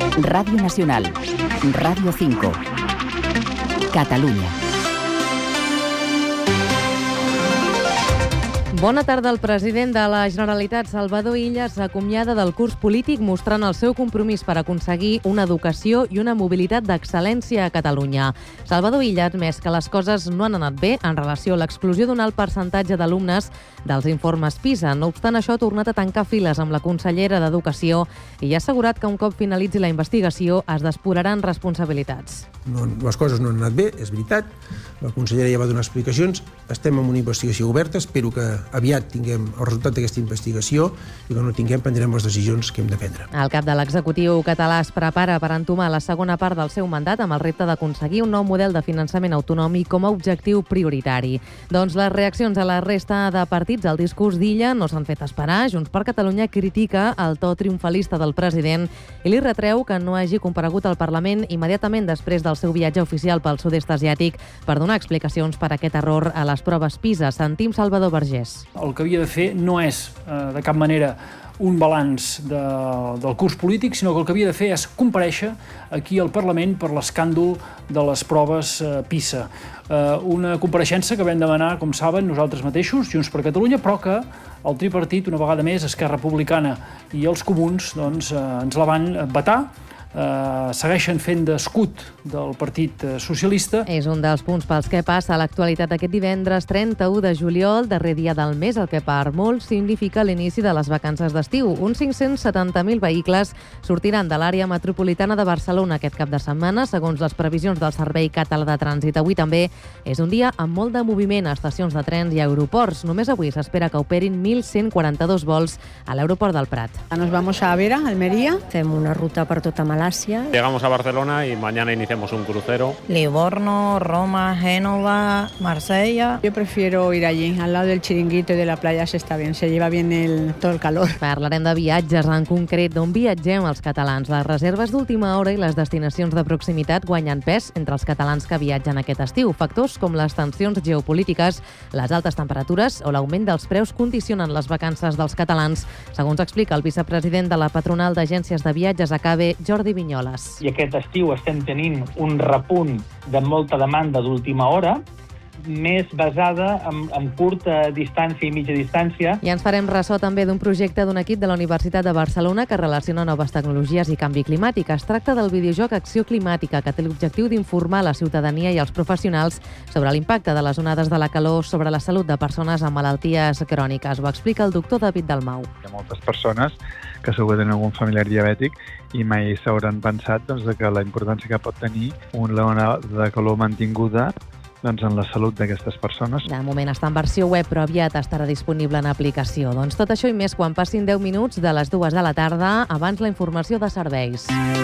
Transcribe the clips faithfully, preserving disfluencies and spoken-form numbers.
Radio Nacional, Radio cinco, Catalunya. Bona tarda. El president de la Generalitat, Salvador Illa, s'acomiada del curs polític mostrant el seu compromís per aconseguir una educació i una mobilitat d'excel·lència a Catalunya. Salvador Illa ha admès que les coses no han anat bé en relació a l'exclusió d'un alt percentatge d'alumnes dels informes PISA. No obstant això, ha tornat a tancar files amb la consellera d'Educació i ha assegurat que un cop finalitzi la investigació es depuraran responsabilitats. No, les coses no han anat bé, és veritat. La consellera ja va donar explicacions. Estem en una investigació oberta. Espero que aviat tinguem el resultat d'aquesta investigació i quan no tinguem prendrem les decisions que hem de prendre. El cap de l'executiu català es prepara per entomar la segona part del seu mandat amb el repte d'aconseguir un nou model de finançament autonòmic com a objectiu prioritari. Doncs les reaccions a la resta de partits al discurs d'Illa no s'han fet esperar. Junts per Catalunya critica el to triomfalista del president i li retreu que no hagi comparegut al Parlament immediatament després del seu viatge oficial pel sud-est asiàtic per donar explicacions per aquest error a les proves PISA. Sentim Salvador Vergés. El que havia de fer no és, eh, de cap manera, un balanç de, del curs polític, sinó que el que havia de fer és comparèixer aquí al Parlament per l'escàndol de les proves eh, PISA. Eh, una compareixença que vam demanar, com saben, nosaltres mateixos, Junts per Catalunya, però que el tripartit, una vegada més, Esquerra Republicana i els comuns, doncs, eh, ens la van vetar. Uh, segueixen fent d'escut del Partit Socialista. És un dels punts pels que passa a l'actualitat aquest divendres trenta-u de juliol, darrer dia del mes, el que per molts significa l'inici de les vacances d'estiu. Uns cinc-cents setanta mil vehicles sortiran de l'àrea metropolitana de Barcelona aquest cap de setmana, segons les previsions del Servei Català de Trànsit. Avui també és un dia amb molt de moviment a estacions de trens i aeroports. Només avui s'espera que operin mil cent quaranta-dos vols a l'aeroport del Prat. Nos vamos a Vera, Almería. Fem una ruta per tota Malasia. Llegamos a Barcelona y mañana iniciamos un crucero. Livorno, Roma, Génova, Marsella. Yo prefiero ir allí, al lado del chiringuito y de la playa se está bien, se lleva bien el, todo el calor. Parlarem de viatges, en concret d'on viatgem els catalans. Les reserves d'última hora i les destinacions de proximitat guanyen pes entre els catalans que viatgen aquest estiu. Factors com les tensions geopolítiques, les altes temperatures o l'augment dels preus condicionen les vacances dels catalans, segons explica el vicepresident de la patronal d'agències de viatges a CAVE, Jordi Vinyoles. I aquest estiu estem tenint un repunt de molta demanda d'última hora, més basada en, en curta distància i mitja distància. I ens farem ressò també d'un projecte d'un equip de la Universitat de Barcelona que relaciona noves tecnologies i canvi climàtic. Es tracta del videojoc Acció Climàtica, que té l'objectiu d'informar la ciutadania i els professionals sobre l'impacte de les onades de la calor sobre la salut de persones amb malalties cròniques. Ho explica el doctor David Dalmau. Hi ha moltes persones que segur que tenen algun familiar diabètic i mai s'hauran pensat doncs, que la importància que pot tenir una onada de calor mantinguda doncs, en la salut d'aquestes persones. De moment està en versió web, però aviat estarà disponible en aplicació. Doncs tot això i més quan passin deu minuts de les dues de la tarda, abans la informació de serveis.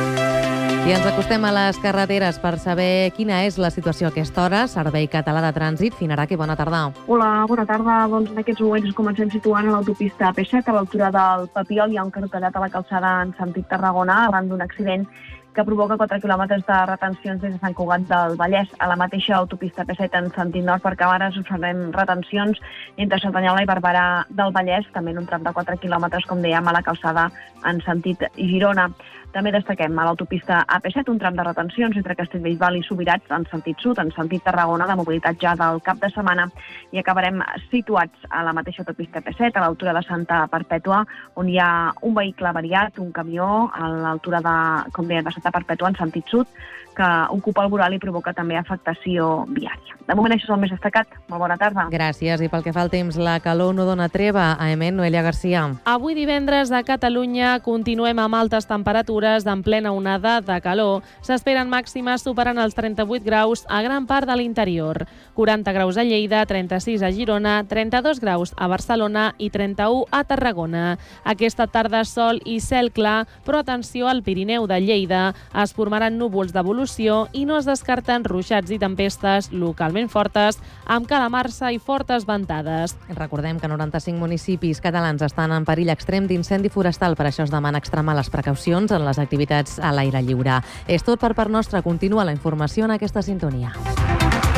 I ens acostem a les carreteres per saber quina és la situació a aquesta hora. Servei Català de Trànsit, Finaraki, bona tarda. Hola, bona tarda. Doncs en aquests moments ens comencem situant a l'autopista A P set, a l'altura del Papiol. Hi ha un cartellat a la calçada en sentit Tarragona, arran d'un accident que provoca quatre quilòmetres de retencions des de Sant Cugat del Vallès. A la mateixa autopista A P set en sentit nord, per Cabanes, observem retencions entre Cerdanyola i Barberà del Vallès, també en un tram de quatre quilòmetres, com dèiem, a la calçada en sentit Girona. També destaquem a l'autopista A P set un tram de retencions entre Castellbisbal i Subirats en sentit sud, en sentit Tarragona, de mobilitat ja del cap de setmana, i acabarem situats a la mateixa autopista A P set, a l'altura de Santa Perpètua, on hi ha un vehicle variat, un camió, a l'altura de, com deia, de Santa Perpètua en sentit sud, que ocupa el voral i provoca també afectació viària. De moment això és el més destacat. Molt bona tarda. Gràcies. I pel que fa al temps, la calor no dona treva. A Emen, Noelia Garcia. Avui divendres a Catalunya continuem amb altes temperatures en plena onada de calor. S'esperen màximes superant els trenta-vuit graus a gran part de l'interior. quaranta graus a Lleida, trenta-sis a Girona, trenta-dos graus a Barcelona i trenta-u a Tarragona. Aquesta tarda sol i cel clar, però atenció al Pirineu de Lleida. Es formaran núvols d'evolució i no es descarten ruixats i tempestes localment fortes amb calamarsa i fortes ventades. Recordem que noranta-cinc municipis catalans estan en perill extrem d'incendi forestal, per això es demana extremar les precaucions en les activitats a l'aire lliure. És tot per part nostra. Continua la informació en aquesta sintonia.